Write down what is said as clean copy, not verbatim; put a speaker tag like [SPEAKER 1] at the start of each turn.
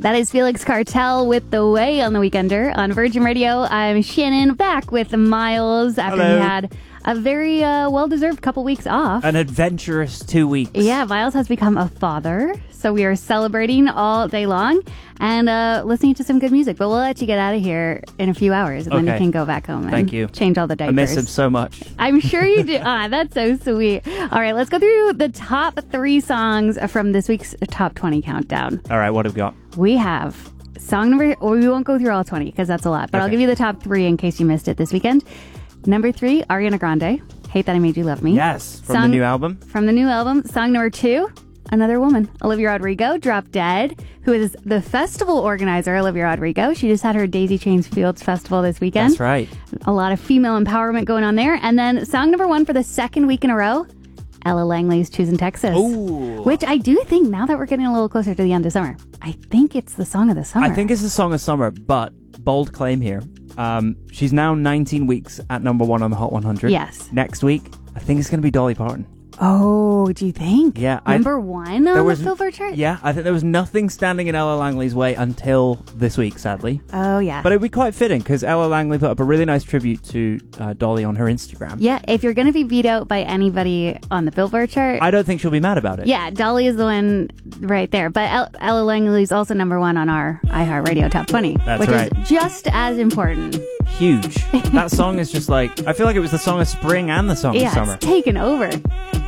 [SPEAKER 1] That is Felix Cartel with The Way on the Weekender on Virgin Radio. I'm Shannon, back with Miles after
[SPEAKER 2] Hello.
[SPEAKER 1] he had a very well-deserved couple weeks off.
[SPEAKER 2] An adventurous 2 weeks.
[SPEAKER 1] Yeah, Miles has become a father, so we are celebrating all day long and listening to some good music. But we'll let you get out of here in a few hours, and then you
[SPEAKER 2] Okay.
[SPEAKER 1] can go back home and
[SPEAKER 2] Thank you.
[SPEAKER 1] change all the diapers.
[SPEAKER 2] I miss him so much.
[SPEAKER 1] I'm sure you do. That's so sweet. All right, let's go through the top 3 songs from this week's Top 20 Countdown.
[SPEAKER 2] All right, what have we got?
[SPEAKER 1] We have song number, or we won't go through all 20 because that's a lot, but I'll
[SPEAKER 2] Okay.
[SPEAKER 1] give you the top 3 in case you missed it this weekend. Number 3, Ariana Grande, Hate That I Made You Love Me.
[SPEAKER 2] Yes, from the
[SPEAKER 1] Song-
[SPEAKER 2] new album.
[SPEAKER 1] From the new album. Song number 2, another woman, Olivia Rodrigo, Drop Dead, who is the festival organizer, Olivia Rodrigo. She just had her Daisy Chains Fields Festival this weekend.
[SPEAKER 2] That's right.
[SPEAKER 1] A lot of female empowerment going on there. And then song number 1 for the second week in a row, Ella Langley's Choosing Texas.
[SPEAKER 2] Ooh.
[SPEAKER 1] Which I do think, now that we're getting a little closer to the end of summer, I think it's the song of the summer.
[SPEAKER 2] I think it's the song of summer, but bold claim here. She's now 19 weeks at number 1 on the Hot 100.
[SPEAKER 1] Yes.
[SPEAKER 2] Next week, I think it's going to be Dolly Parton.
[SPEAKER 1] Oh, do you think?
[SPEAKER 2] Yeah,
[SPEAKER 1] Number 1 on the Billboard chart?
[SPEAKER 2] Yeah, I think there was nothing standing in Ella Langley's way until this week, sadly.
[SPEAKER 1] Oh, yeah.
[SPEAKER 2] But it'd be quite fitting because Ella Langley put up a really nice tribute to Dolly on her Instagram.
[SPEAKER 1] Yeah, if you're going to be beat out by anybody on the Billboard chart,
[SPEAKER 2] I don't think she'll be mad about it.
[SPEAKER 1] yeah, Dolly is the one right there. But Ella Langley's also number 1 on our iHeartRadio Top 20,
[SPEAKER 2] That's
[SPEAKER 1] which
[SPEAKER 2] right.
[SPEAKER 1] is just as important.
[SPEAKER 2] Huge. That song is just like, I feel like it was the song of spring and the song of
[SPEAKER 1] Yeah,
[SPEAKER 2] summer.
[SPEAKER 1] it's taken over.